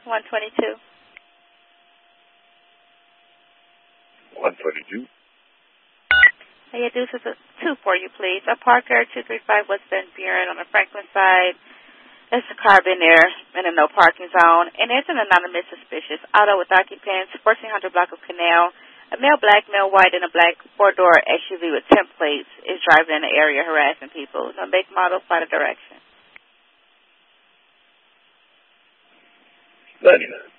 122. 122. Hey, this is a 2 for you, please. A Parker 235 West Van Buren on the Franklin side. There's a car been there in a no parking zone, and there's an anonymous suspicious auto with occupants, 1400 block of Canal. A male black, male white, and a black four-door SUV with temp plates is driving in the area harassing people. No make, model, flight, or direction. 99.